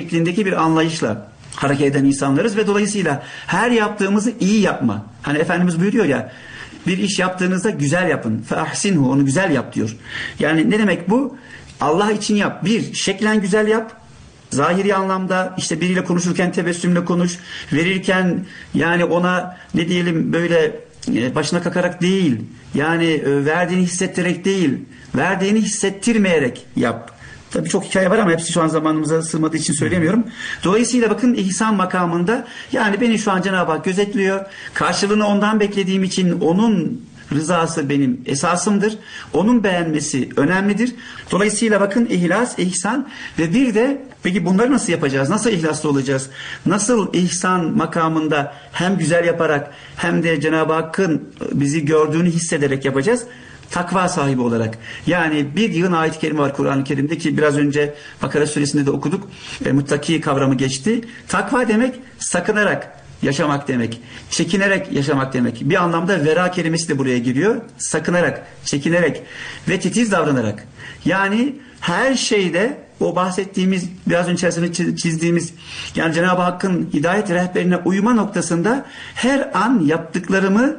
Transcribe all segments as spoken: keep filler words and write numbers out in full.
şeklindeki bir anlayışla hareket eden insanlarız ve dolayısıyla her yaptığımızı iyi yapma. Hani Efendimiz buyuruyor ya, bir iş yaptığınızda güzel yapın. فَاَحْسِنْهُ, onu güzel yap diyor. Yani ne demek bu? Allah için yap. Bir, şeklen güzel yap. Zahiri anlamda işte biriyle konuşurken tebessümle konuş. Verirken yani ona ne diyelim böyle başına kakarak değil. Yani verdiğini hissettirerek değil. Verdiğini hissettirmeyerek yap. Tabii çok hikaye var ama hepsi şu an zamanımıza sığmadığı için söylemiyorum. Dolayısıyla bakın ihsan makamında yani beni şu an Cenab-ı Hak gözetliyor. Karşılığını ondan beklediğim için onun rızası benim esasımdır. Onun beğenmesi önemlidir. Dolayısıyla bakın ihlas, ihsan ve bir de peki bunları nasıl yapacağız? Nasıl ihlaslı olacağız? Nasıl ihsan makamında hem güzel yaparak hem de Cenab-ı Hakk'ın bizi gördüğünü hissederek yapacağız? Takva sahibi olarak. Yani bir yığın ayet-i kerime var Kur'an-ı Kerim'de ki biraz önce Bakara suresinde de okuduk. E, muttaki kavramı geçti. Takva demek sakınarak yaşamak demek. Çekinerek yaşamak demek. Bir anlamda vera kelimesi de buraya giriyor. Sakınarak, çekinerek ve titiz davranarak. Yani her şeyde o bahsettiğimiz biraz önce içerisinde çizdiğimiz yani Cenab-ı Hakk'ın hidayet rehberine uyma noktasında her an yaptıklarımı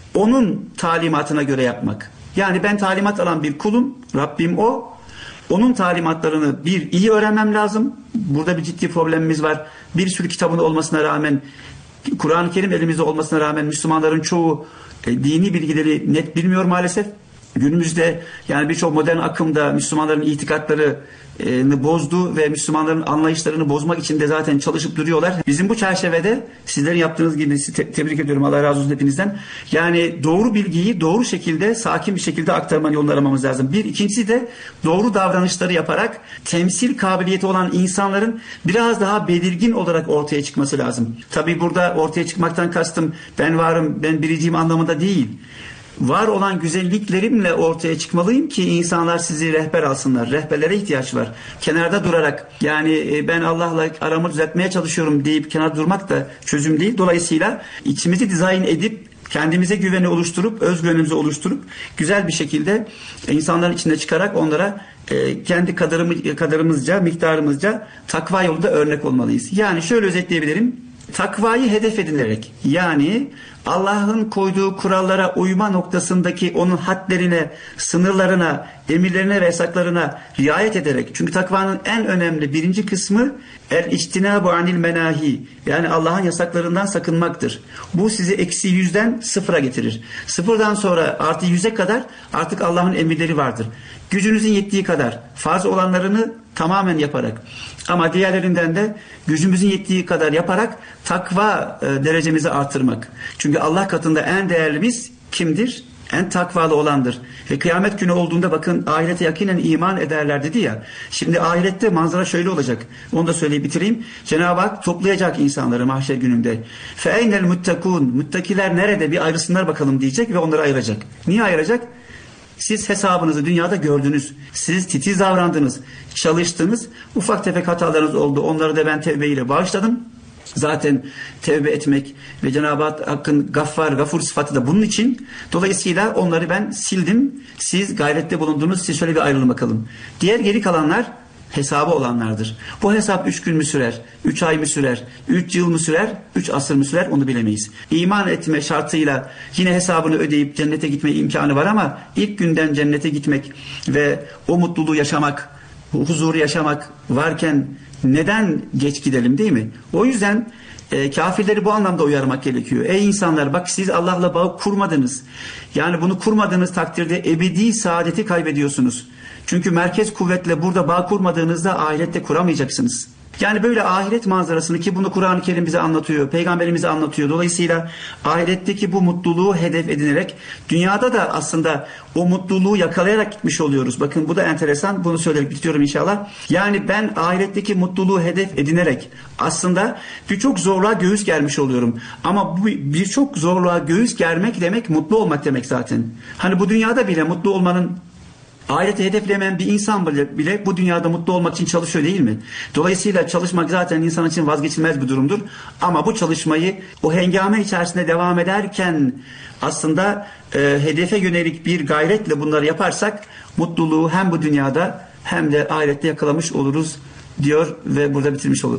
onun talimatına göre yapmak. Yani ben talimat alan bir kulum, Rabbim o. Onun talimatlarını bir iyi öğrenmem lazım. Burada bir ciddi problemimiz var. Bir sürü kitabın olmasına rağmen, Kur'an-ı Kerim elimizde olmasına rağmen Müslümanların çoğu e, dini bilgileri net bilmiyor maalesef. Günümüzde yani birçok modern akımda Müslümanların itikatlarını bozdu ve Müslümanların anlayışlarını bozmak için de zaten çalışıp duruyorlar. Bizim bu çerçevede sizlerin yaptığınız gibi sizi te- tebrik ediyorum. Allah razı olsun hepinizden. Yani doğru bilgiyi doğru şekilde, sakin bir şekilde aktarma yolunu aramamız lazım. Bir, ikincisi de doğru davranışları yaparak temsil kabiliyeti olan insanların biraz daha belirgin olarak ortaya çıkması lazım. Tabii burada ortaya çıkmaktan kastım ben varım, ben biriciyim anlamında değil. Var olan güzelliklerimle ortaya çıkmalıyım ki insanlar sizi rehber alsınlar. Rehberlere ihtiyaç var. Kenarda durarak yani ben Allah'la aramı düzeltmeye çalışıyorum deyip kenarda durmak da çözüm değil. Dolayısıyla içimizi dizayn edip kendimize güveni oluşturup, özgüvenimizi oluşturup güzel bir şekilde insanların içinde çıkarak onlara kendi kadarımız, kadarımızca, miktarımızca takva yolunda örnek olmalıyız. Yani şöyle özetleyebilirim. Takvayı hedef edinerek yani Allah'ın koyduğu kurallara uyma noktasındaki onun hadlerine, sınırlarına, emirlerine ve yasaklarına riayet ederek. Çünkü takvanın en önemli birinci kısmı el-içtinabu anil menahi. Yani Allah'ın yasaklarından sakınmaktır. Bu sizi eksi yüzden sıfıra getirir. Sıfırdan sonra artı yüze kadar artık Allah'ın emirleri vardır. Gücünüzün yettiği kadar farz olanlarını tamamen yaparak ama diğerlerinden de gücümüzün yettiği kadar yaparak takva e, derecemizi artırmak. Çünkü Allah katında en değerlimiz kimdir? En takvalı olandır. Ve kıyamet günü olduğunda bakın ahirete yakinen iman ederler dedi ya. Şimdi ahirette manzara şöyle olacak. Onu da söyleyip bitireyim. Cenab-ı Hak toplayacak insanları mahşer gününde. فَاَيْنَ الْمُتَّقُونَ Muttakiler nerede? Bir ayrısınlar bakalım diyecek ve onları ayıracak. Niye ayıracak? Siz hesabınızı dünyada gördünüz. Siz titiz davrandınız. Çalıştınız. Ufak tefek hatalarınız oldu. Onları da ben tevbeyle bağışladım. Zaten tevbe etmek ve Cenab-ı Hakk'ın gaffar, gafur sıfatı da bunun için. Dolayısıyla onları ben sildim. Siz gayrette bulundunuz. Siz şöyle bir ayrılın bakalım. Diğer geri kalanlar hesabı olanlardır. Bu hesap üç gün mü sürer? Üç ay mı sürer? Üç yıl mı sürer? Üç asır mı sürer? Onu bilemeyiz. İman etme şartıyla yine hesabını ödeyip cennete gitme imkanı var ama ilk günden cennete gitmek ve o mutluluğu yaşamak, huzuru yaşamak varken neden geç gidelim değil mi? O yüzden e, kafirleri bu anlamda uyarmak gerekiyor. Ey insanlar bak siz Allah'la bağ kurmadınız. Yani bunu kurmadığınız takdirde ebedi saadeti kaybediyorsunuz. Çünkü merkez kuvvetle burada bağ kurmadığınızda ahirette kuramayacaksınız. Yani böyle ahiret manzarasını ki bunu Kur'an-ı Kerim bize anlatıyor, Peygamberimize anlatıyor. Dolayısıyla ahiretteki bu mutluluğu hedef edinerek dünyada da aslında o mutluluğu yakalayarak gitmiş oluyoruz. Bakın bu da enteresan. Bunu söyleyip bitiyorum inşallah. Yani ben ahiretteki mutluluğu hedef edinerek aslında birçok zorluğa göğüs germiş oluyorum. Ama bu birçok zorluğa göğüs germek demek mutlu olmak demek zaten. Hani bu dünyada bile mutlu olmanın ahireti hedeflemeyen bir insan bile, bile bu dünyada mutlu olmak için çalışıyor değil mi? Dolayısıyla çalışmak zaten insan için vazgeçilmez bir durumdur. Ama bu çalışmayı o hengame içerisinde devam ederken aslında e, hedefe yönelik bir gayretle bunları yaparsak mutluluğu hem bu dünyada hem de ahirette yakalamış oluruz diyor ve burada bitirmiş oluruz.